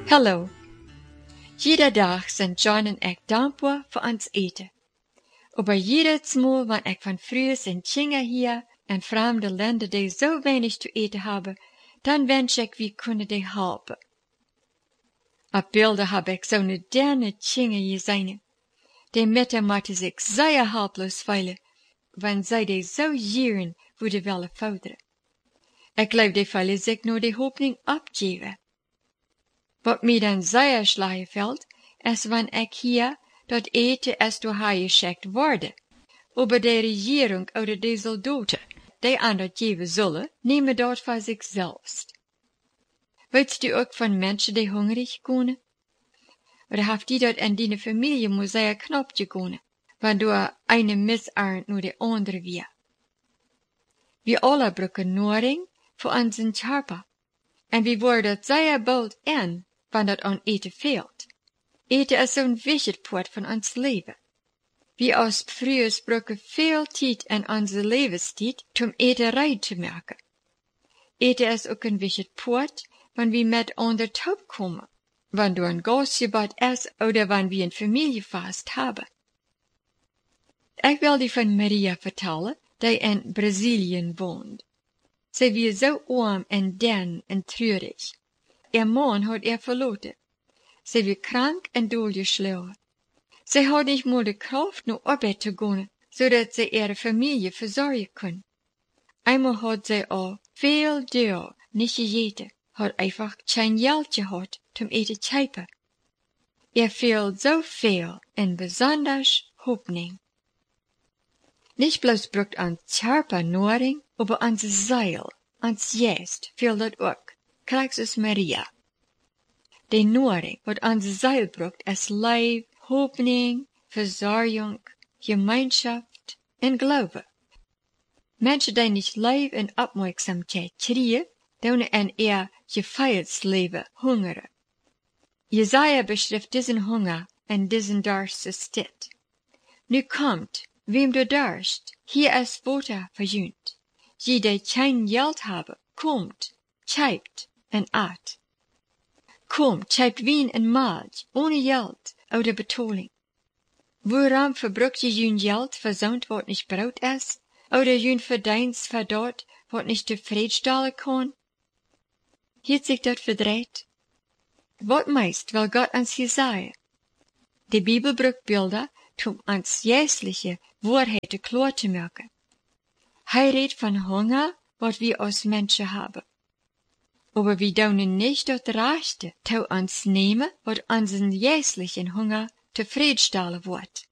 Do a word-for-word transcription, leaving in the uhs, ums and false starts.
Hallo. Jeder Dag sind John en ik dankbaar voor ons eten. Aber jedes Mal, wenn ich von früher in China hier in fremde Länder, die so wenig zu eten haben, dann wünsche ich, wir können die helfen. Auf Bilder habe ich so eine derne China gesehen. Die Mütter moeten sich sehr helplos fühlen, wenn sie die so gieren, wo die willen forderen. Ich glaube, die fühlen sich nur die Hoffnung abgeben. Wat mir dann sehr schlecht fällt, ist, wenn ich hier dat eten es door haar geschickt worden. Aber die Regierung oder die Soldaten, die an dat geven zullen, nehmen dat voor sich selbst. Weißt du auch von Menschen, die hungrig gehen? Oder habt die dat in deine Familie muss sehr knapp gehen, wenn du eine missarnt nur die andere wir? Wir alle brauchen Nahrung für unseren Körper. Und wir worden sehr bald in, wenn dat an eten fehlt. Eten is zo'n wichtig part van ons leven. Wir als früher brauchen viel Zeit in onze levenstijd om eten rein te maken. Eten is ook een wichtig part, wenn wir mit onder Taub kommen, wenn du ein Gastgebet ist oder wenn wir ein Familienfest haben. Ich will dir von Maria vertellen, die in Brasilien wohnt. Sie war so arm und dünn und traurig. Ihr Mann hat ihr verloren. Sie war krank und doodgeslagen. Sie hat nicht mal die Kraft, nach Arbeit zu gehen, so dass sie ihre Familie versorgen kann. Einmal hat sie auch viel Dörr nicht gegessen, hat einfach kein Geld gehabt, zum Eten zu kaufen. Ihr fehlt so viel und besonders Hoffnung. Nicht bloß braucht uns Körper Nahrung, aber unsere Seele, uns Geist fehlt das auch. Gleich ist Maria. Die Nahrung, was unsere Seele braucht, ist Leib, Hoffnung, Versorgung, Gemeinschaft und Glaube. Menschen, die nicht Leib und Aufmerksamkeit kriegen, tun ein eher gefeiltes Leben hungern. Jesaja beschreibt diesen Hunger und diesen Durst so steht. Nu kommt, wem du darfst, hier ist Wasser verjünt. Je, die kein Geld haben, kommt, kauft und at. Kommt, kauft Wein und Milch, ohne Geld oder Bezahlung. Woran verbrucht je jün Geld für so'n, wat nicht Brot ist, oder jün Verdienst für dort, wat nicht zufriedenstellen kann? Hielt sich dat verdreht? Wat meist will Gott uns hier sagen? Die Bibel braucht Bilder, um uns jährliche Wahrheiten klar zu machen. Er redet von Hunger, wat wir als Menschen haben. Aber wir dürfen nicht das Rechte zu uns nehmen, wat unseren jährlichen Hunger zufriedenstellen wird.